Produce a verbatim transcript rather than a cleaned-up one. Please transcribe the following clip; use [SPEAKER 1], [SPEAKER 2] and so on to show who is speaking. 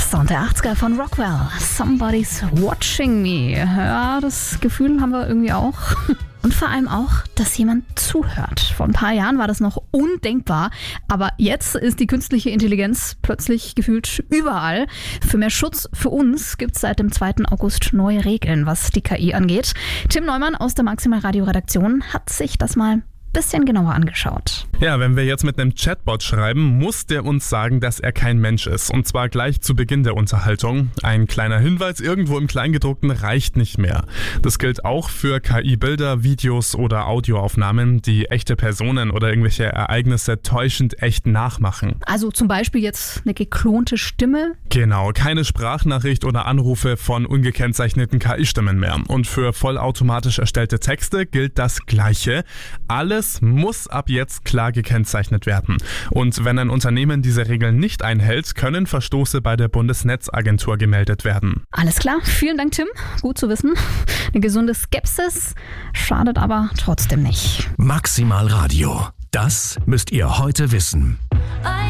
[SPEAKER 1] Sound der achtziger von Rockwell. Somebody's watching me. Ja, das Gefühl haben wir irgendwie auch. Und vor allem auch, dass jemand zuhört. Vor ein paar Jahren war das noch undenkbar, aber jetzt ist die künstliche Intelligenz plötzlich gefühlt überall. Für mehr Schutz für uns gibt es seit dem zweiten August neue Regeln, was die K I angeht. Tim Neumann aus der Maximal Radio Redaktion hat sich das mal bisschen genauer angeschaut.
[SPEAKER 2] Ja, wenn wir jetzt mit einem Chatbot schreiben, muss der uns sagen, dass er kein Mensch ist. Und zwar gleich zu Beginn der Unterhaltung. Ein kleiner Hinweis irgendwo im Kleingedruckten reicht nicht mehr. Das gilt auch für K I-Bilder, Videos oder Audioaufnahmen, die echte Personen oder irgendwelche Ereignisse täuschend echt nachmachen.
[SPEAKER 1] Also zum Beispiel jetzt eine geklonte Stimme?
[SPEAKER 2] Genau, keine Sprachnachricht oder Anrufe von ungekennzeichneten K I-Stimmen mehr. Und für vollautomatisch erstellte Texte gilt das Gleiche. Alles muss ab jetzt klar gekennzeichnet werden. Und wenn ein Unternehmen diese Regeln nicht einhält, können Verstoße bei der Bundesnetzagentur gemeldet werden.
[SPEAKER 1] Alles klar, vielen Dank, Tim. Gut zu wissen. Eine gesunde Skepsis schadet aber trotzdem nicht.
[SPEAKER 3] Maximal Radio. Das müsst ihr heute wissen.